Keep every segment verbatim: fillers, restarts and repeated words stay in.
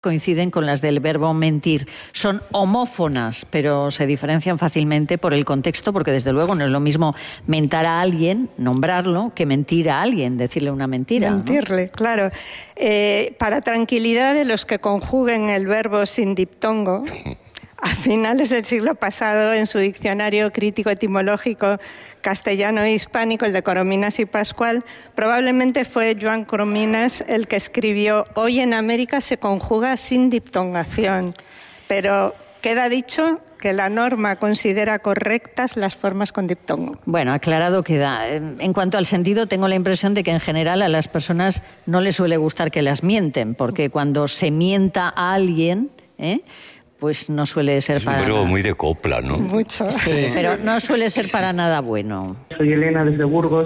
coinciden con las del verbo mentir. Son homófonas, pero se diferencian fácilmente por el contexto, porque desde luego no es lo mismo mentar a alguien, nombrarlo, que mentir a alguien, decirle una mentira. Mentirle, ¿no? Claro. Eh, para tranquilidad de los que conjuguen el verbo sin diptongo, a finales del siglo pasado, en su diccionario crítico etimológico castellano e hispánico, el de Corominas y Pascual, probablemente fue Joan Corominas el que escribió: hoy en América se conjuga sin diptongación, pero queda dicho que la norma considera correctas las formas con diptongo. Bueno, aclarado queda. En cuanto al sentido, tengo la impresión de que en general a las personas no les suele gustar que las mienten, porque cuando se mienta a alguien, ¿eh?, pues no suele ser es para... un verbo muy de copla, ¿no? Mucho. Sí, pero no suele ser para nada bueno. Soy Elena desde Burgos.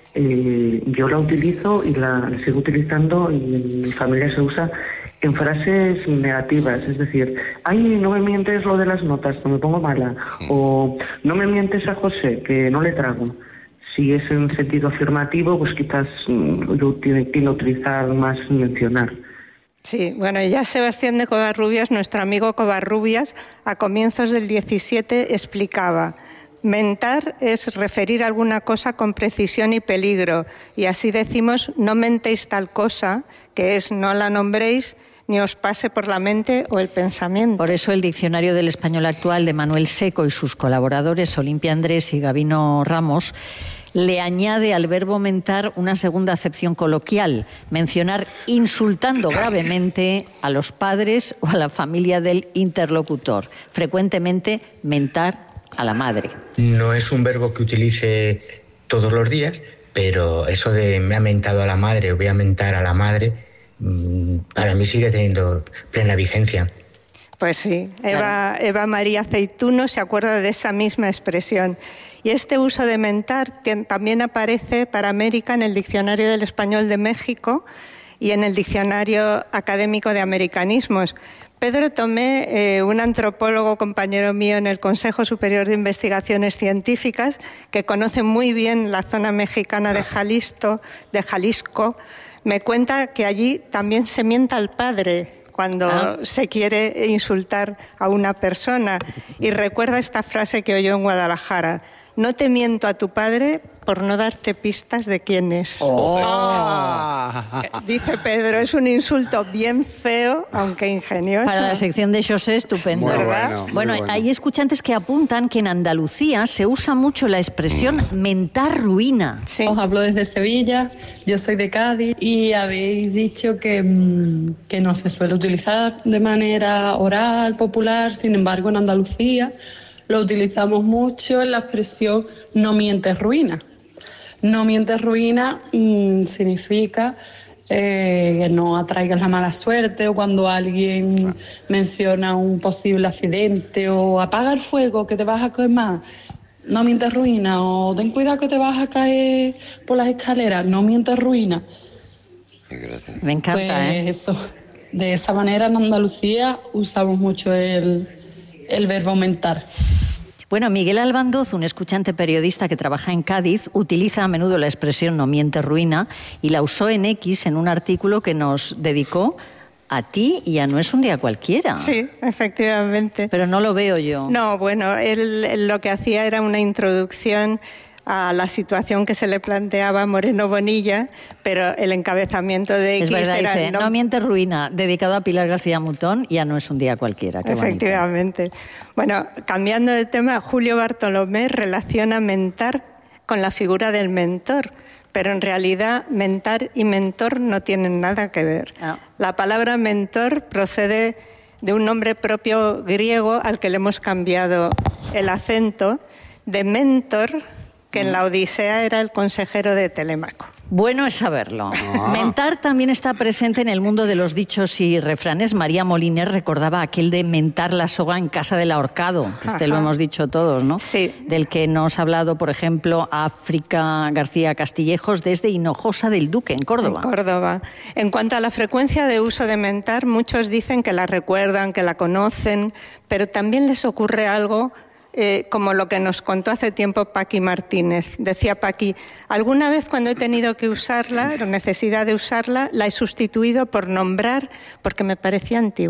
Eh, yo la utilizo y la, la sigo utilizando, y en mi familia se usa en frases negativas. Es decir, ay, no me mientes lo de las notas, que me pongo mala. O no me mientes a José, que no le trago. Si es en sentido afirmativo, pues quizás mm, lo tiene que utilizar más mencionar. Sí, bueno, ya Sebastián de Covarrubias, nuestro amigo Covarrubias, a comienzos del diecisiete explicaba: mentar es referir alguna cosa con precisión y peligro, y así decimos no mentéis tal cosa, que es no la nombréis, ni os pase por la mente o el pensamiento. Por eso el Diccionario del Español Actual de Manuel Seco y sus colaboradores Olimpia Andrés y Gabino Ramos le añade al verbo mentar una segunda acepción coloquial: mencionar insultando gravemente a los padres o a la familia del interlocutor. Frecuentemente, mentar a la madre. No es un verbo que utilice todos los días, pero eso de me ha mentado a la madre o voy a mentar a la madre, para mí sigue teniendo plena vigencia. Pues sí, Eva, Eva María Aceituno se acuerda de esa misma expresión. Y este uso de mentar también aparece para América en el Diccionario del Español de México y en el Diccionario Académico de Americanismos. Pedro Tomé, eh, un antropólogo compañero mío en el Consejo Superior de Investigaciones Científicas, que conoce muy bien la zona mexicana de Jalisco, de Jalisco, me cuenta que allí también se mienta al padre cuando ah. se quiere insultar a una persona. Y recuerda esta frase que oyó en Guadalajara: no te miento a tu padre por no darte pistas de quién es. Oh. Oh. Dice Pedro, es un insulto bien feo, aunque ingenioso. Para la sección de José, estupendo. Muy ¿verdad? bueno, muy bueno, bueno. Hay escuchantes que apuntan que en Andalucía se usa mucho la expresión mentar ruina. Sí. Os hablo desde Sevilla, yo soy de Cádiz, y habéis dicho que, que no se suele utilizar de manera oral, popular. Sin embargo, en Andalucía lo utilizamos mucho en la expresión no mientes ruina. No mientes ruina mmm, significa eh, que no atraigas la mala suerte, o cuando alguien menciona un posible accidente, o apaga el fuego que te vas a quemar, no mientes ruina, o ten cuidado que te vas a caer por las escaleras, no mientes ruina. Me encanta, pues ¿eh? Eso, de esa manera en Andalucía usamos mucho el, el verbo mentar. Bueno, Miguel Albandoz, un escuchante periodista que trabaja en Cádiz, utiliza a menudo la expresión no mientes ruina y la usó en X en un artículo que nos dedicó a ti y a No es un día cualquiera. Sí, efectivamente. Pero no lo veo yo. No, bueno, él, él lo que hacía era una introducción a la situación que se le planteaba a Moreno Bonilla, pero el encabezamiento de X es verdad, era... Dice, no, no mientes ruina, dedicado a Pilar García Mutón, y a No es un día cualquiera. Qué efectivamente. Bonito. Bueno, cambiando de tema, Julio Bartolomé relaciona mentar con la figura del mentor, pero en realidad mentar y mentor no tienen nada que ver. Ah. La palabra mentor procede de un nombre propio griego al que le hemos cambiado el acento, de mentor, que en la Odisea era el consejero de Telémaco. Bueno es saberlo. Ah. Mentar también está presente en el mundo de los dichos y refranes. María Moliner recordaba aquel de mentar la soga en casa del ahorcado. Este Ajá. lo hemos dicho todos, ¿no? Sí. Del que nos ha hablado, por ejemplo, África García Castillejos desde Hinojosa del Duque, en Córdoba. En Córdoba. En cuanto a la frecuencia de uso de mentar, muchos dicen que la recuerdan, que la conocen, pero también les ocurre algo Eh, como lo que nos contó hace tiempo Paqui Martínez. Decía Paqui, alguna vez cuando he tenido que usarla, o necesidad de usarla, la he sustituido por nombrar porque me parecía antigua.